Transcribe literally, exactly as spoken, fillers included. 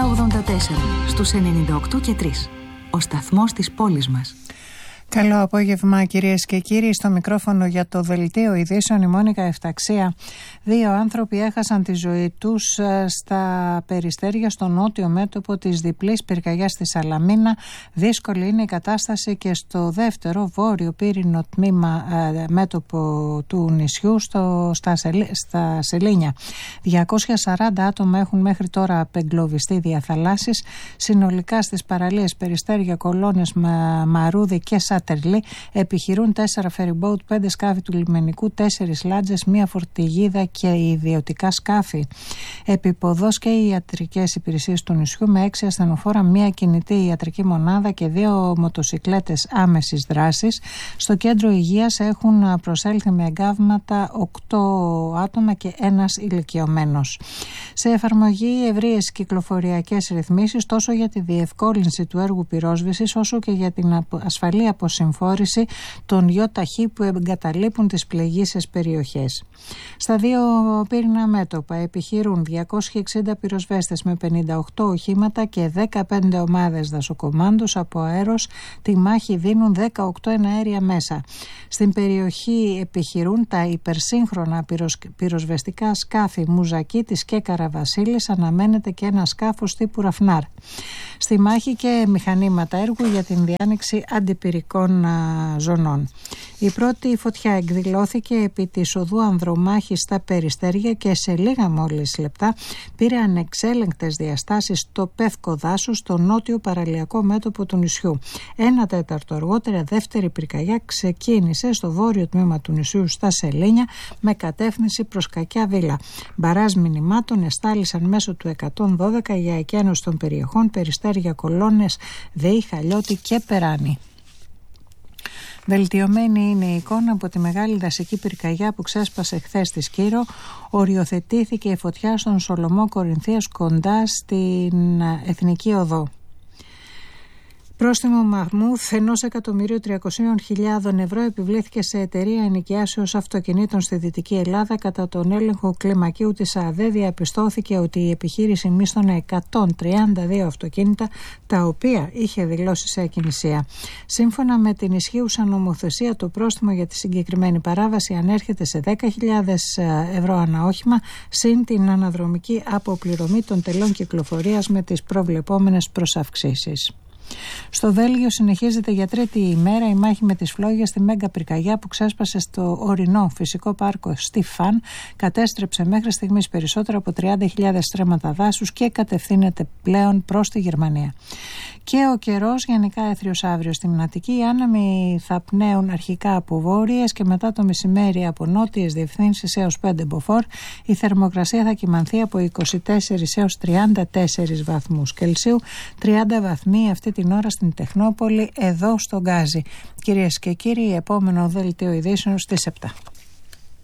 εννιά ογδόντα τέσσερα στους ενενήντα οκτώ και τρία. Ο σταθμός της πόλης μας. Καλό απόγευμα κυρίες και κύριοι. Στο μικρόφωνο για το δελτίο ειδήσεων η Μόνικα Εφταξία. Δύο άνθρωποι έχασαν τη ζωή τους στα Περιστέρια, στο νότιο μέτωπο της διπλής πυρκαγιάς στη Σαλαμίνα. Δύσκολη είναι η κατάσταση και στο δεύτερο βόρειο πύρινο τμήμα ε, μέτωπο του νησιού, στο, στα, Σελ, στα Σελήνια. διακόσια σαράντα άτομα έχουν μέχρι τώρα απεγκλωβιστεί διαθαλάσσεις. Συνολικά στις παραλίες Περιστέρια, Κολώνες, Μα, Μαρούδι και Σατερλή επιχειρούν τέσσερα φεριμπότ, πέντε σκάφη του λιμενικού, τέσσερις λάτζες, μία φορτηγίδα και ιδιωτικά σκάφη. Επιποδός και οι ιατρικές υπηρεσίες του νησιού με έξι ασθενοφόρα, μία κινητή ιατρική μονάδα και δύο μοτοσικλέτες άμεσης δράσης. Στο κέντρο υγείας έχουν προσέλθει με εγκάβματα οκτώ άτομα και ένας ηλικιωμένος. Σε εφαρμογή ευρείες κυκλοφοριακές ρυθμίσεις τόσο για τη διευκόλυνση του έργου πυρόσβεσης όσο και για την ασφαλή αποσυμφόρηση των ΙΟΤΑΧΗ που εγκαταλείπουν τις πληγείσες περιοχές. Στα δύο πύρινα μέτωπα επιχειρούν διακόσιοι εξήντα πυροσβέστες με πενήντα οκτώ οχήματα και δεκαπέντε ομάδες δασοκομάντος από αέρος. Τη μάχη δίνουν δεκαοκτώ εναέρια μέσα. Στην περιοχή επιχειρούν τα υπερσύγχρονα πυροσβεστικά σκάφη Μουζακίτης και Καραβασίλης. Αναμένεται και ένα σκάφος τύπου Ραφνάρ. Στη μάχη και μηχανήματα έργου για την διάνοιξη αντιπυρικών ζωνών. Η πρώτη φωτιά εκδηλώθηκε επί της οδού Ανδρομάχης στα Περιστέρια και σε λίγα μόλις λεπτά πήρε ανεξέλεγκτες διαστάσεις στο πεύκο δάσους στο νότιο παραλιακό μέτωπο του νησιού. Ένα τέταρτο αργότερα δεύτερη πυρκαγιά ξεκίνησε στο βόρειο τμήμα του νησιού στα Σελήνια με κατεύθυνση προς Κακιά Βίλα. Μπαράζ μηνυμάτων εστάλησαν μέσω του εκατόν δώδεκα για εκένωση των περιοχών Περιστέρια, Κολώνες, ΔΕΗ, Χαλιώτη και Περάνη. Βελτιωμένη είναι η εικόνα από τη μεγάλη δασική πυρκαγιά που ξέσπασε χθες στη Σκύρο. Οριοθετήθηκε η φωτιά στον Σολομό Κορινθίας κοντά στην Εθνική Οδό. Πρόστιμο Μαχμούθ ενός εκατομμυρίου τριακόσιες χιλιάδες ευρώ επιβλήθηκε σε εταιρεία ενοικιάσεως αυτοκινήτων στη Δυτική Ελλάδα. Κατά τον έλεγχο κλιμακίου της ΑΔΕ διαπιστώθηκε ότι η επιχείρηση μίσθωνε εκατόν τριάντα δύο αυτοκίνητα τα οποία είχε δηλώσει σε ακινησία. Σύμφωνα με την ισχύουσα νομοθεσία, το πρόστιμο για τη συγκεκριμένη παράβαση ανέρχεται σε δέκα χιλιάδες ευρώ ανά όχημα, συν την αναδρομική αποπληρωμή των τελών κυκλοφορίας με τις προβλεπόμενες προσαυξήσεις. Στο Βέλγιο συνεχίζεται για τρίτη ημέρα η μάχη με τις φλόγες στη μέγα πυρκαγιά που ξέσπασε στο ορεινό φυσικό πάρκο Στιφάν. Κατέστρεψε μέχρι στιγμής περισσότερα από τριάντα χιλιάδες στρέμματα δάσους και κατευθύνεται πλέον προς τη Γερμανία. Και ο καιρός γενικά έθριος αύριο στην Αττική. Οι άνεμοι θα πνέουν αρχικά από βόρειες και μετά το μεσημέρι από νότιες διευθύνσεις έως πέντε μποφόρ. Η θερμοκρασία θα κυμανθεί από είκοσι τέσσερις έως τριάντα τέσσερις βαθμούς Κελσίου, τριάντα βαθμοί αυτή την ώρα στην Τεχνόπολη, εδώ στο Γκάζι. Κυρίες και κύριοι, επόμενο δελτίο ειδήσεων στις επτά.